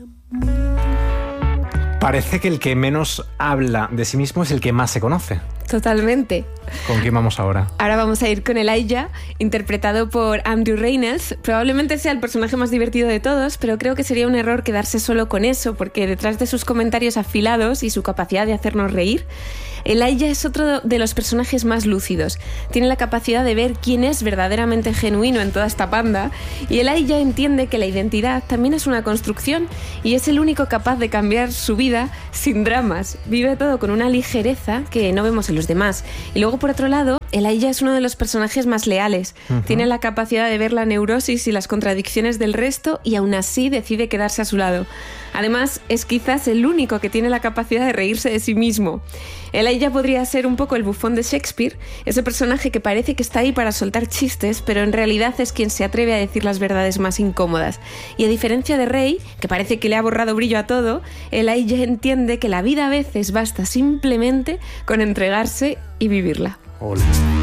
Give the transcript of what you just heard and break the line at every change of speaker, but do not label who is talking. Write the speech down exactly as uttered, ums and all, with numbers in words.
Parece que el que menos habla de sí mismo es el que más se conoce.
Totalmente.
¿Con quién vamos ahora?
Ahora vamos a ir con Elijah, interpretado por Andrew Rannells. Probablemente sea el personaje más divertido de todos, pero creo que sería un error quedarse solo con eso, porque detrás de sus comentarios afilados y su capacidad de hacernos reír, Elijah es otro de los personajes más lúcidos. Tiene la capacidad de ver quién es verdaderamente genuino en toda esta panda, y Elijah entiende que la identidad también es una construcción y es el único capaz de cambiar su vida sin dramas. Vive todo con una ligereza que no vemos en los demás. Y luego, por otro lado, Elijah es uno de los personajes más leales. Uh-huh. Tiene la capacidad de ver la neurosis y las contradicciones del resto y aún así decide quedarse a su lado. Además, es quizás el único que tiene la capacidad de reírse de sí mismo. Elijah podría ser un poco el bufón de Shakespeare, ese personaje que parece que está ahí para soltar chistes, pero en realidad es quien se atreve a decir las verdades más incómodas. Y a diferencia de Ray, que parece que le ha borrado brillo a todo, Elijah entiende que la vida a veces basta simplemente con entregarse y vivirla.
Hola.